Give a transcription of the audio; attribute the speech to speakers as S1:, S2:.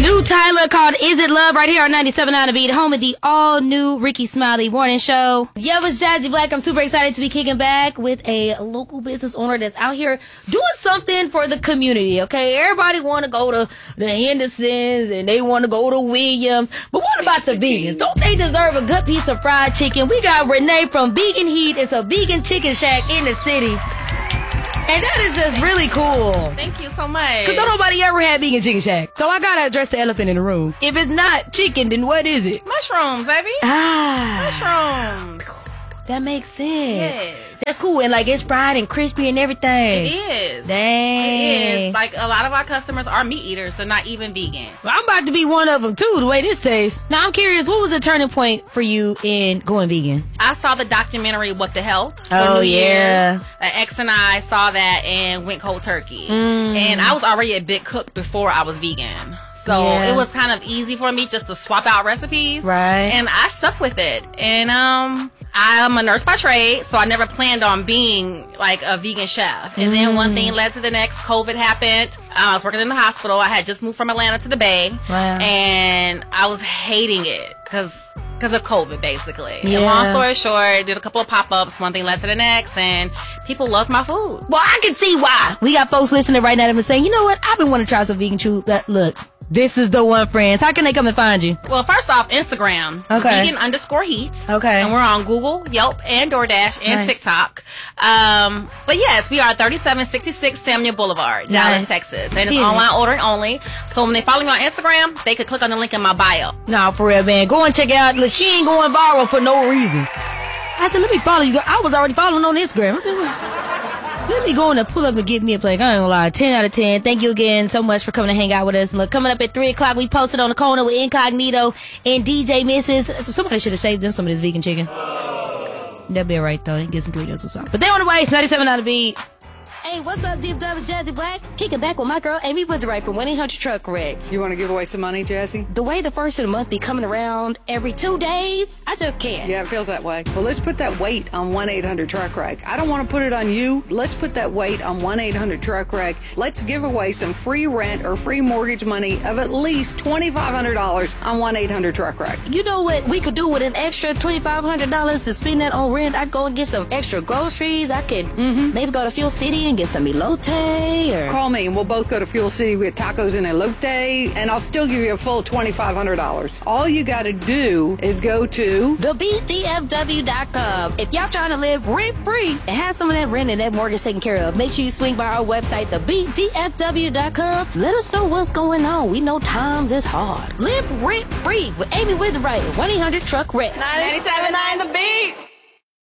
S1: New Tyler called Is It Love right here on 97.9 The Beat, home of the all-new Ricky Smiley morning show. Yo, it's Jazzy Black. I'm super excited to be kicking back with a local business owner that's out here doing something for the community, okay? Everybody want to go to the Hendersons and they want to go to Williams. But what about the vegans? Don't they deserve a good piece of fried chicken? We got Renee from Vegan Heat. It's a vegan chicken shack in the city. And that is just really cool.
S2: Thank you so much.
S1: Because don't nobody ever had vegan chicken shack. So I gotta address the elephant in the room. If it's not chicken, then what is it?
S2: Mushrooms, baby. Mushrooms.
S1: That makes sense.
S2: Yes.
S1: That's cool. And like it's fried and crispy and everything.
S2: It is.
S1: Dang.
S2: It is. Like a lot of our customers are meat eaters. They're not even vegan.
S1: Well, I'm about to be one of them too, the way this tastes. Now I'm curious, what was the turning point for you in going vegan?
S2: I saw the documentary What the Health for
S1: Oh,
S2: New
S1: yeah.
S2: Year's. X and I saw that and went cold turkey. And I was already a big cook before I was vegan. So it was kind of easy for me just to swap out recipes.
S1: Right.
S2: And I stuck with it. And I'm a nurse by trade, so I never planned on being like a vegan chef. And then one thing led to the next. COVID happened. I was working in the hospital. I had just moved from Atlanta to the Bay.
S1: Wow.
S2: And I was hating it because of COVID, basically.
S1: Yeah.
S2: And long story short, did a couple of pop-ups. One thing led to the next, and people loved my food.
S1: Well, I can see why. We got folks listening right now that been saying, you know what? I've been wanting to try some vegan food. Look, this is the one, friends. How can they come and find you?
S2: Well, first off, Instagram.
S1: Okay.
S2: Vegan_heat.
S1: Okay.
S2: And we're on Google, Yelp, and DoorDash, and TikTok. But yes, we are 3766 Samuel Boulevard, Dallas, Texas. And it's online ordering only. So when they follow me on Instagram, they could click on the link in my bio.
S1: No, for real, man. Go and check it out. Look, she ain't going viral for no reason. I said, let me follow you. I was already following on Instagram. I said, let me go and pull up and get me a plate. I ain't gonna lie. 10 out of 10. Thank you again so much for coming to hang out with us. And look, coming up at 3 o'clock, we posted on the corner with Incognito and DJ Mrs. So somebody should have saved them some of this vegan chicken. That'd be alright, though. Get some burritos or something. But they on the way. It's 97 out of beat. Hey, what's up, Deep Dub? It's Jazzy Black. Kicking back with my girl, Amy Woodsright from 1-800-TRUCK-WRECK.
S3: You want to give away some money, Jazzy?
S1: The way the first of the month be coming around every 2 days, I just can't.
S3: Yeah, it feels that way. Well, let's put that weight on 1-800-TRUCK-WRECK. I don't want to put it on you. Let's put that weight on 1-800-TRUCK-WRECK. Let's give away some free rent or free mortgage money of at least $2,500 on 1-800-TRUCK-WRECK.
S1: You know what we could do with an extra $2,500 to spend that on rent? I'd go and get some extra groceries. I could maybe go to Fuel City and get some elote or...
S3: Call me and we'll both go to Fuel City with tacos and elote, and I'll still give you a full $2,500. All you got to do is go to
S1: TheBeatDFW.com. If y'all trying to live rent-free and have some of that rent and that mortgage taken care of, make sure you swing by our website, TheBeatDFW.com. Let us know what's going on. We know times is hard. Live rent-free with Amy Woodsright at 1-800-TRUCK-WRECK.
S2: 97.9 The Beat.